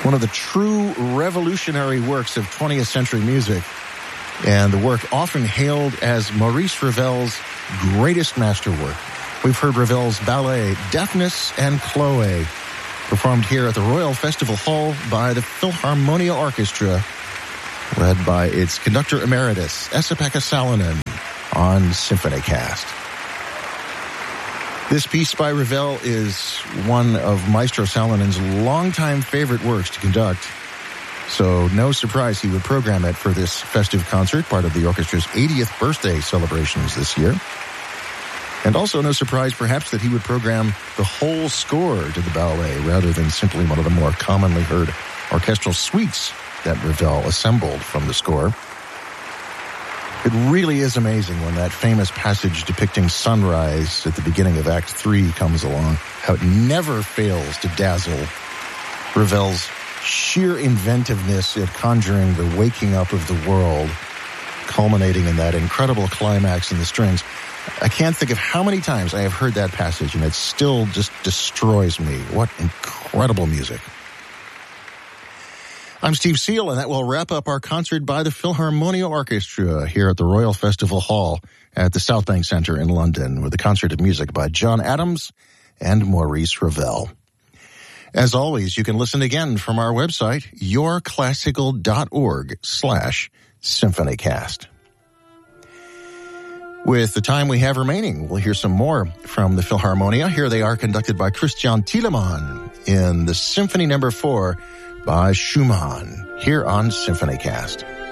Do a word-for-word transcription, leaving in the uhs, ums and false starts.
one of the true revolutionary works of twentieth century music, and the work often hailed as Maurice Ravel's greatest masterwork. We've heard Ravel's ballet Daphnis and Chloe, performed here at the Royal Festival Hall by the Philharmonia Orchestra, led by its conductor emeritus, Esa-Pekka Salonen, on SymphonyCast. This piece by Ravel is one of Maestro Salonen's longtime favorite works to conduct, so no surprise he would program it for this festive concert, part of the orchestra's eightieth birthday celebrations this year. And also no surprise, perhaps, that he would program the whole score to the ballet rather than simply one of the more commonly heard orchestral suites that Ravel assembled from the score. It really is amazing when that famous passage depicting sunrise at the beginning of Act Three comes along, how it never fails to dazzle. Ravel's sheer inventiveness at conjuring the waking up of the world, culminating in that incredible climax in the strings. I can't think of how many times I have heard that passage, and it still just destroys me. What incredible music. I'm Steve Seal, and that will wrap up our concert by the Philharmonia Orchestra here at the Royal Festival Hall at the South Bank Centre in London, with a concert of music by John Adams and Maurice Ravel. As always, you can listen again from our website, yourclassical.org slash symphonycast. With the time we have remaining, we'll hear some more from the Philharmonia. Here they are, conducted by Christian Thielemann in the Symphony Number Four by Schumann, here on SymphonyCast.